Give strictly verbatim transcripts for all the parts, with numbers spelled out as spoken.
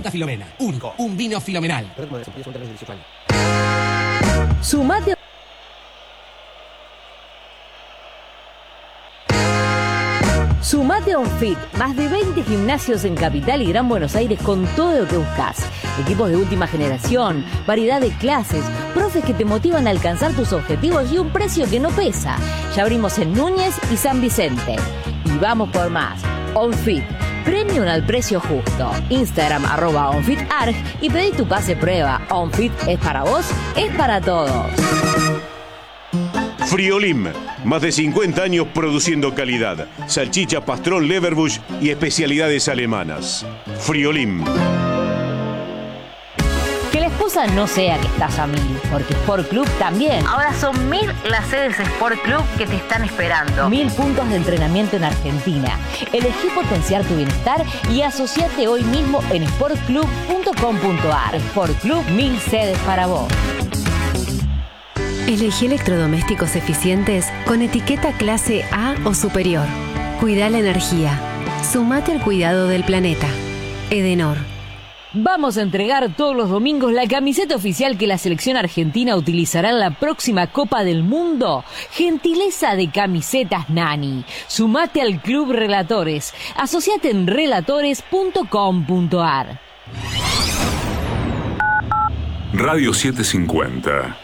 Santa Filomena. Único. Un vino filomenal. Sumate. Sumate a OnFit, más de veinte gimnasios en Capital y Gran Buenos Aires con todo lo que buscas. Equipos de última generación, variedad de clases, profes que te motivan a alcanzar tus objetivos y un precio que no pesa. Ya abrimos en Núñez y San Vicente. Y vamos por más. OnFit, premium al precio justo. Instagram arroba OnFitArg y pedí tu pase prueba. OnFit es para vos, es para todos. Friolim, más de cincuenta años produciendo calidad, salchicha, pastrón, leverbush y especialidades alemanas. Friolim. Que la excusa no sea que estás a mil, porque Sport Club también. Ahora son mil las sedes Sport Club que te están esperando. Mil puntos de entrenamiento en Argentina. Elegí potenciar tu bienestar y asociate hoy mismo en sport club punto com punto a r. Sport Club, mil sedes para vos. Elegí electrodomésticos eficientes con etiqueta clase A o superior. Cuida la energía. Sumate al cuidado del planeta. Edenor. Vamos a entregar todos los domingos la camiseta oficial que la selección argentina utilizará en la próxima Copa del Mundo. Gentileza de Camisetas Nani. Sumate al Club Relatores. Asociate en relatores punto com punto a r. Radio setecientos cincuenta.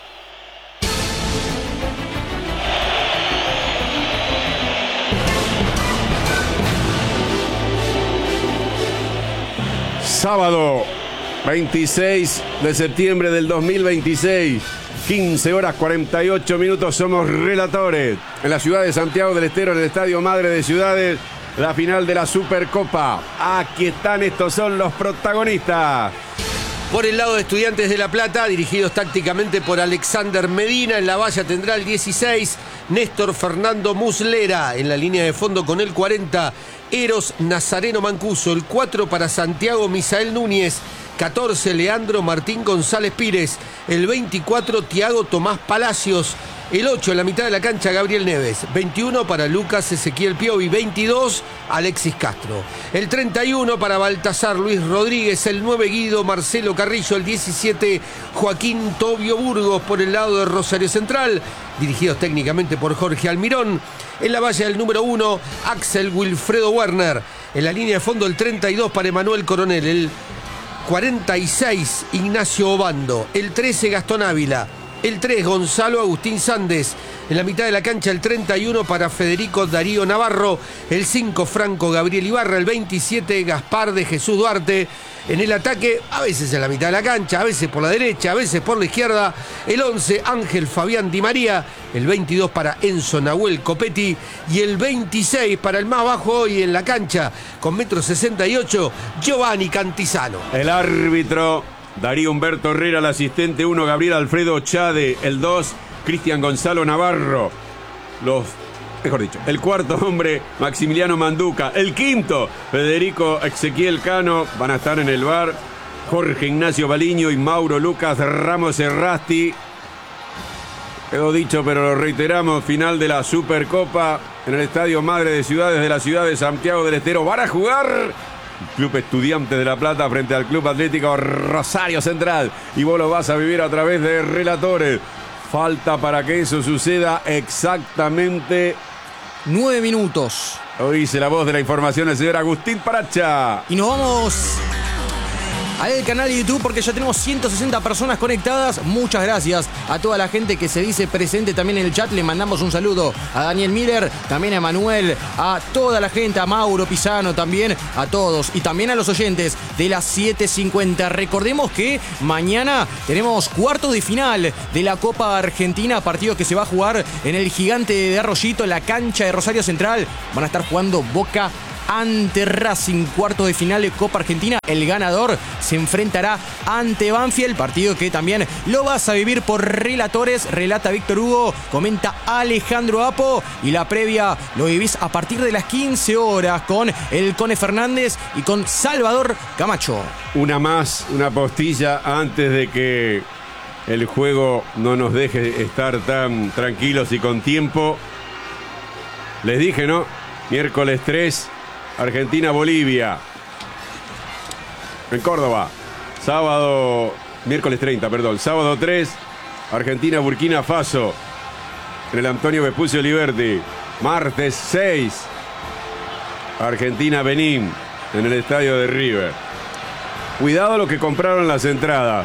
Sábado veintiséis de septiembre del dos mil veintiséis, quince horas cuarenta y ocho minutos, somos relatores. En la ciudad de Santiago del Estero, en el Estadio Madre de Ciudades, la final de la Supercopa. Aquí están, estos son los protagonistas. Por el lado de Estudiantes de La Plata, dirigidos tácticamente por Alexander Medina. En la valla tendrá el dieciséis, Néstor Fernando Muslera. En la línea de fondo con el cuarenta, Eros Nazareno Mancuso. El cuatro para Santiago Misael Núñez. catorce, Leandro Martín González Pires. El veinticuatro, Tiago Tomás Palacios. El ocho, en la mitad de la cancha, Gabriel Neves. veintiuno para Lucas Ezequiel Piovi. veintidós, Alexis Castro. El treinta y uno para Baltasar Luis Rodríguez. El nueve, Guido Marcelo Carrillo. El diecisiete, Joaquín Tobio Burgos por el lado de Rosario Central, dirigidos técnicamente por Jorge Almirón. En la valla del número uno, Axel Wilfredo Werner. En la línea de fondo, el treinta y dos para Emanuel Coronel. El cuarenta y seis, Ignacio Obando. El trece, Gastón Ávila. El tres, Gonzalo Agustín Sández. En la mitad de la cancha, el treinta y uno para Federico Darío Navarro. El cinco, Franco Gabriel Ibarra. El veintisiete, Gaspar de Jesús Duarte. En el ataque, a veces en la mitad de la cancha, a veces por la derecha, a veces por la izquierda. El once, Ángel Fabián Di María. El veintidós para Enzo Nahuel Copetti. Y el veintiséis para el más bajo hoy en la cancha, con metro sesenta y ocho, Giovanni Cantizano. El árbitro Darío Humberto Herrera, el asistente uno, Gabriel Alfredo Chade. El dos, Cristian Gonzalo Navarro. Los, mejor dicho, el cuarto hombre, Maximiliano Manduca. El quinto, Federico Ezequiel Cano. Van a estar en el bar Jorge Ignacio Baliño y Mauro Lucas Ramos Errasti. Quedó dicho, pero lo reiteramos, final de la Supercopa en el Estadio Madre de Ciudades de la ciudad de Santiago del Estero. Van a jugar Club Estudiantes de La Plata frente al Club Atlético Rosario Central. Y vos lo vas a vivir a través de relatores. Falta para que eso suceda exactamente nueve minutos. Lo dice la voz de la información el señor Agustín Paracha. Y nos vamos al canal de YouTube porque ya tenemos ciento sesenta personas conectadas. Muchas gracias a toda la gente que se dice presente también en el chat. Le mandamos un saludo a Daniel Miller, también a Emanuel, a toda la gente, a Mauro Pisano también, a todos. Y también a los oyentes de las siete cincuenta. Recordemos que mañana tenemos cuartos de final de la Copa Argentina, partido que se va a jugar en el Gigante de Arroyito, en la cancha de Rosario Central. Van a estar jugando Boca ante Racing, cuartos de final de Copa Argentina. El ganador se enfrentará ante Banfield, partido que también lo vas a vivir por relatores. Relata Víctor Hugo, comenta Alejandro Apo, y la previa lo vivís a partir de las quince horas con el Cone Fernández y con Salvador Camacho. Una más, una postilla antes de que el juego no nos deje estar tan tranquilos y con tiempo. Les dije, ¿no? Miércoles tres, Argentina-Bolivia. en Córdoba. Sábado, miércoles treinta, perdón. Sábado tres, Argentina, Burkina Faso. En el Antonio Vespucio Liberty. Martes seis, Argentina, Benín. En el estadio de River. Cuidado los que compraron las entradas.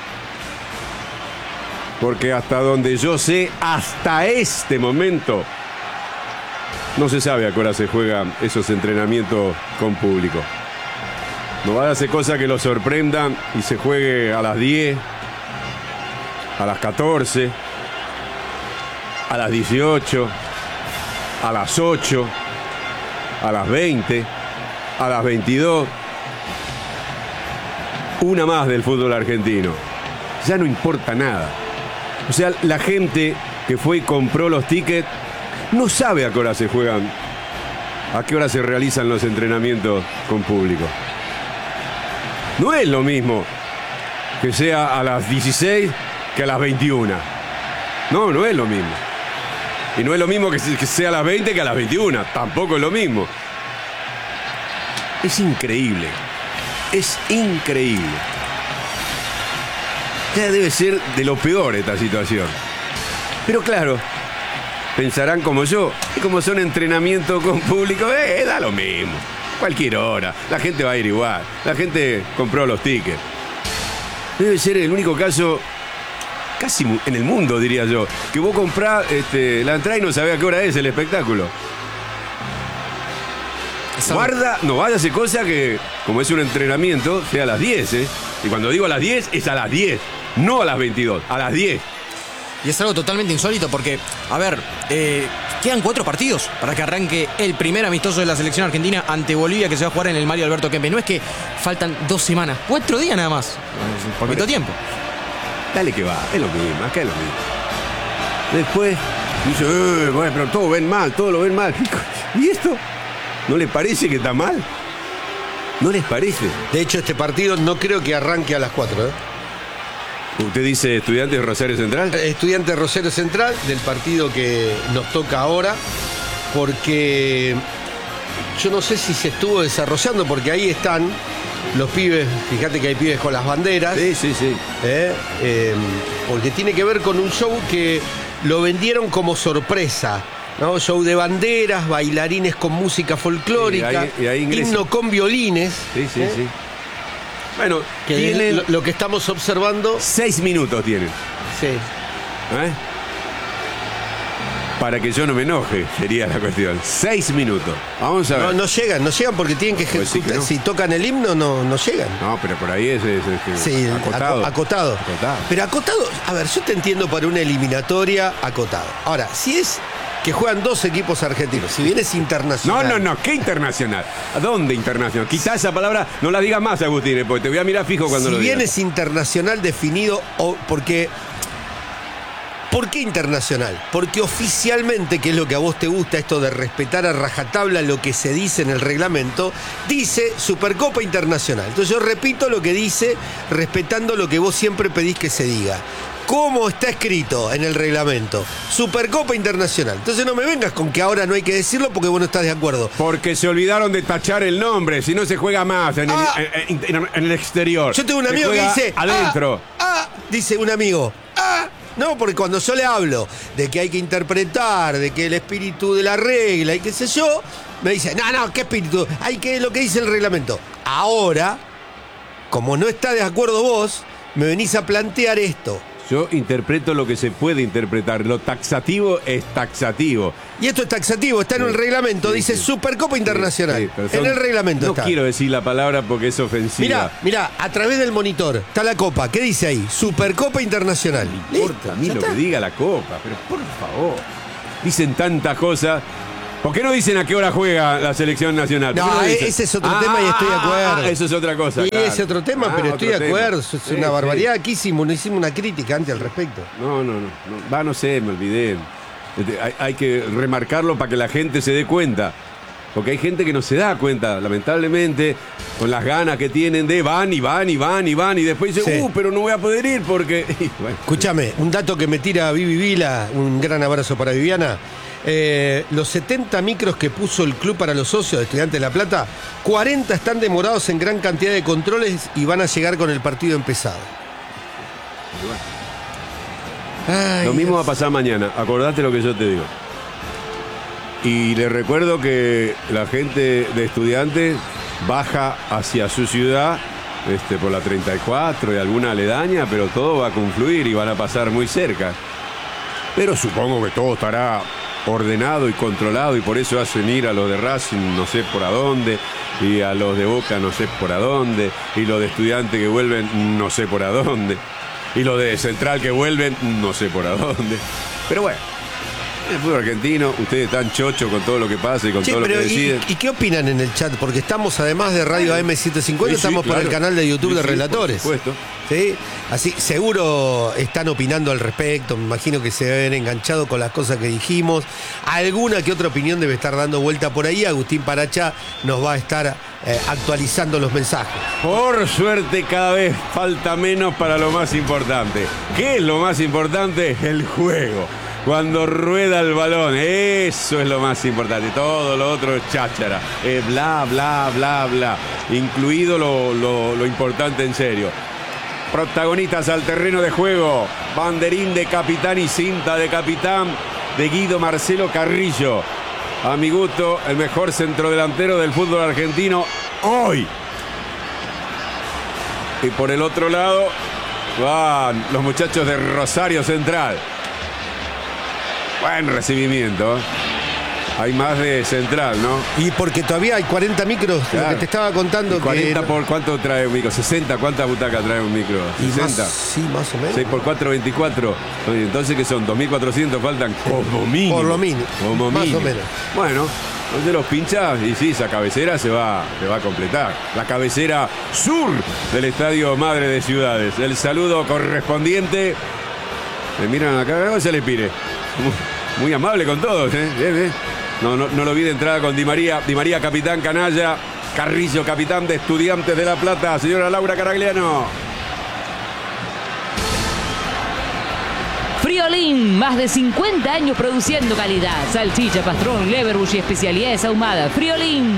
Porque hasta donde yo sé, hasta este momento, no se sabe a qué hora se juegan esos entrenamientos con público. No vaya a hacer cosas que lo sorprendan y se juegue a las diez, a las catorce, a las dieciocho, a las ocho, a las veinte, a las veintidós. Una más del fútbol argentino. Ya no importa nada. O sea, la gente que fue y compró los tickets no sabe a qué hora se juegan, a qué hora se realizan los entrenamientos con público. No es lo mismo que sea a las dieciséis que a las veintiuna. No, no es lo mismo. Y no es lo mismo que sea a las veinte que a las veintiuna. Tampoco es lo mismo. Es increíble. Es increíble. Ya debe ser de lo peor esta situación. Pero claro, pensarán como yo, y como son entrenamientos con público, eh, da lo mismo. Cualquier hora, la gente va a ir igual. La gente compró los tickets. Debe ser el único caso, casi en el mundo diría yo, que vos comprás este, la entrada y no sabés a qué hora es el espectáculo. Guarda, no vaya a hacer cosa que, como es un entrenamiento, sea a las diez, ¿eh? Y cuando digo a las diez, es a las diez, no a las veintidós, a las diez. Y es algo totalmente insólito porque, a ver, eh, quedan cuatro partidos para que arranque el primer amistoso de la selección argentina ante Bolivia, que se va a jugar en el Mario Alberto Kempes. No es que faltan dos semanas, cuatro días nada más. Por poquito tiempo. Dale que va, es lo mismo, acá es lo mismo. Después dice, eh, bueno, pero todo ven mal, todo lo ven mal. ¿Y esto? ¿No les parece que está mal? ¿No les parece? De hecho, este partido no creo que arranque a las cuatro, ¿eh? ¿Usted dice Estudiantes de Rosario Central? Estudiantes de Rosario Central, del partido que nos toca ahora, porque yo no sé si se estuvo desarrollando, porque ahí están los pibes, fíjate que hay pibes con las banderas. Sí, sí, sí. ¿eh? Eh, porque tiene que ver con un show que lo vendieron como sorpresa, ¿no? Show de banderas, bailarines con música folclórica, y ahí, y ahí himno con violines. Sí, sí, ¿eh? sí. Bueno, que tienen lo, lo que estamos observando. Seis minutos tienen. Sí. ¿Eh? Para que yo no me enoje, sería la cuestión. Seis minutos. Vamos a ver. No, no llegan, no llegan porque tienen que Pues sí que no. Si tocan el himno, no, no llegan. No, pero por ahí es, es, es Sí, acotado. aco- acotado. Acotado. Pero acotado, a ver, yo te entiendo para una eliminatoria acotado. Ahora, si es que juegan dos equipos argentinos, si bien es No, internacional. no, no, ¿qué internacional? ¿A dónde internacional? Quizás esa palabra no la digas más, Agustín, eh, porque te voy a mirar fijo cuando Si lo bien digas. es internacional definido, o porque. ¿Por qué internacional? Porque oficialmente, que es lo que a vos te gusta, esto de respetar a rajatabla lo que se dice en el reglamento, dice Supercopa Internacional. Entonces yo repito lo que dice, respetando lo que vos siempre pedís que se diga. ¿Cómo está escrito en el reglamento? Supercopa Internacional. Entonces no me vengas con que ahora no hay que decirlo porque vos no estás de acuerdo. Porque se olvidaron de tachar el nombre, si no se juega más en, Ah. el, en- en- en el exterior. Yo tengo un Se amigo que juega dice. adentro. Ah, ah, dice un amigo. Ah, no, porque cuando yo le hablo de que hay que interpretar, de que el espíritu de la regla y qué sé yo, me dice, no, no, ¿qué espíritu? Hay que lo que dice el reglamento. Ahora, como no está de acuerdo vos, me venís a plantear esto. Yo interpreto lo que se puede interpretar. Lo taxativo es taxativo. Y esto es taxativo, está en el reglamento, sí, dice sí. Supercopa Internacional. Sí, pero en son- el reglamento No está. quiero decir la palabra porque es ofensiva. Mirá, mirá, a través del monitor está la copa. ¿Qué dice ahí? Supercopa Internacional. No importa a mí ya lo está. que diga la copa, pero por favor. Dicen tantas cosas. ¿Por qué no dicen a qué hora juega la selección nacional? ¿Por No, qué lo e- dicen? ese es otro tema y estoy de acuerdo. ah, eso es otra cosa. Y claro. ese otro tema, Ah, pero estoy otro de tema. acuerdo. Es Sí, una sí. barbaridad. Aquí hicimos, no hicimos una crítica antes al respecto. No, no, no, no. Va, no sé, me olvidé. Este, Hay, hay que remarcarlo para que la gente se dé cuenta. Porque hay gente que no se da cuenta, lamentablemente, con las ganas que tienen de van y van y van y van y después dicen, Sí. uh, pero no voy a poder ir porque. Y bueno. Escúchame, un dato que me tira Vivi Vila, un gran abrazo para Viviana. Eh, los setenta micros que puso el club para los socios de Estudiantes de La Plata, cuarenta están demorados en gran cantidad de controles y van a llegar con el partido empezado. Ay, lo mismo Dios. Va a pasar mañana, acordate lo que yo te digo. Y les recuerdo que la gente de Estudiantes baja hacia su ciudad este, por la treinta y cuatro y alguna aledaña, pero todo va a confluir y van a pasar muy cerca. Pero supongo que todo estará ordenado y controlado y por eso hacen ir a los de Racing no sé por a dónde y a los de Boca no sé por a dónde y los de Estudiantes que vuelven no sé por a dónde y los de Central que vuelven no sé por a dónde. Pero bueno, el fútbol argentino, ustedes están chochos con todo lo que pasa y con sí, todo lo que deciden. ¿y, ¿Y qué opinan en el chat? Porque estamos, además de Radio A M setecientos cincuenta, sí, sí, estamos claro. por el canal de YouTube sí, de Relatores. Por supuesto. ¿Sí? Así, seguro están opinando al respecto. Me imagino que se deben enganchado con las cosas que dijimos. Alguna que otra opinión debe estar dando vuelta por ahí. Agustín Paracha nos va a estar eh, actualizando los mensajes. Por suerte, cada vez falta menos para lo más importante. ¿Qué es lo más importante? El juego. Cuando rueda el balón, eso es lo más importante. Todo lo otro es cháchara, eh, bla, bla, bla, bla. Incluido lo, lo, lo importante en serio. Protagonistas al terreno de juego. Banderín de capitán y cinta de capitán de Guido Marcelo Carrillo. A mi gusto, el mejor centrodelantero del fútbol argentino hoy. Y por el otro lado van los muchachos de Rosario Central. Buen recibimiento. Hay más de Central, ¿no? Y porque todavía hay cuarenta micros, claro. Lo que te estaba contando. ¿Y cuarenta que... por cuánto trae un micro? ¿sesenta? ¿Cuántas butacas trae un micro? ¿sesenta? Más, sí, más o menos. seis por cuatro, veinticuatro. Entonces, ¿qué son? dos mil cuatrocientos faltan como mínimo. Por lo mínimo. Como más mínimo. o menos. Bueno, entonces los pinchas y sí, esa cabecera se va, se va a completar. La cabecera sur del Estadio Madre de Ciudades. El saludo correspondiente. Me miran acá, ¿cómo se les pide? Muy, muy amable con todos, ¿eh? ¿Eh? ¿Eh? No, no, no lo vi de entrada con Di María. Di María, capitán canalla. Carrillo, capitán de Estudiantes de La Plata. Señora Laura Caragliano. Friolín, más de cincuenta años produciendo calidad. Salchicha, pastrón, leverbush y especialidades ahumadas. Friolín.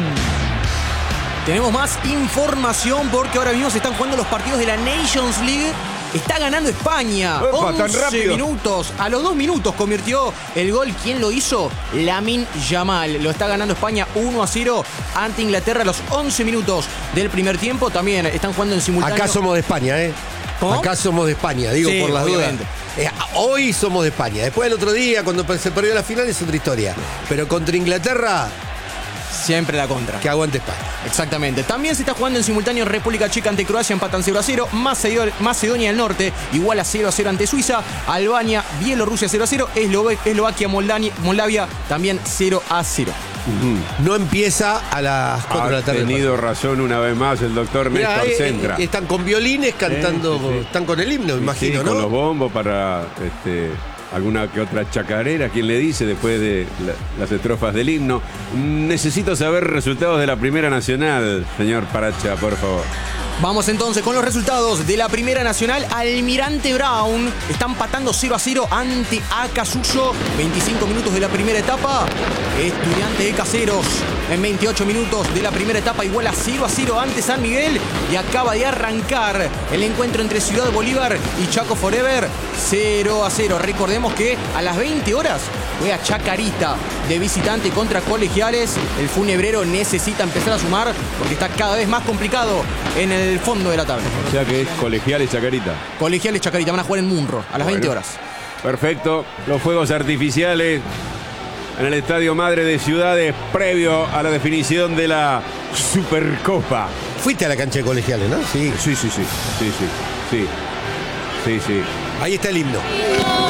Tenemos más información porque ahora mismo se están jugando los partidos de la Nations League. Está ganando España. Opa, once tan rápido. Minutos. A los dos minutos convirtió el gol. ¿Quién lo hizo? Lamine Yamal. Lo está ganando España uno a cero ante Inglaterra a los once minutos del primer tiempo. También están jugando en simultáneo. Acá somos de España, ¿eh? ¿Cómo? Acá somos de España, digo, sí, por las obviamente. dudas. Eh, hoy somos de España. Después del otro día, cuando se perdió la final, es otra historia. Pero contra Inglaterra... Siempre la contra. Que aguante España. Exactamente. También se está jugando en simultáneo República Checa ante Croacia, empatan cero a cero. Macedonia del Norte igual a cero a cero ante Suiza. Albania, Bielorrusia cero a cero. Eslo Eslovaquia, Moldania, Moldavia también cero a cero. Uh-huh. No empieza a las cuatro de la tarde. Ha tenido razón una vez más el doctor Mirá, Néstor eh, Centra. Eh, están con violines cantando, sí, sí, sí. Están con el himno, me imagino, sí, ¿no? Con los bombos para... Este... alguna que otra chacarera, ¿quién le dice después de la, las estrofas del himno? Necesito saber resultados de la Primera Nacional, señor Paracha, por favor. Vamos entonces con los resultados de la Primera Nacional. Almirante Brown está empatando cero a cero ante Acasuso. veinticinco minutos de la primera etapa. Estudiante de Caseros en veintiocho minutos de la primera etapa igual a cero a cero ante San Miguel. Y acaba de arrancar el encuentro entre Ciudad Bolívar y Chaco Forever. cero a cero. Recordemos que a las veinte horas juega Chacarita de visitante contra Colegiales. El funebrero necesita empezar a sumar porque está cada vez más complicado en el fondo de la tabla. O sea que es Colegiales Chacarita. Colegiales Chacarita, van a jugar en Munro a las bueno, veinte horas. Perfecto. Los fuegos artificiales en el Estadio Madre de Ciudades previo a la definición de la Supercopa. Fuiste a la cancha de Colegiales, ¿no? Sí. Sí, sí, sí. Sí, sí. Sí, sí, sí. Ahí está el himno.